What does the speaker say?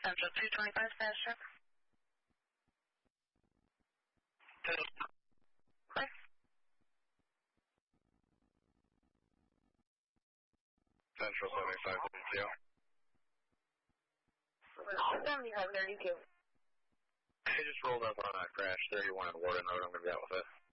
Central 225 status check. Clear. Central 7532. 7532. I just rolled up on a crash 31 on Warden Road. I'm going to be out with it.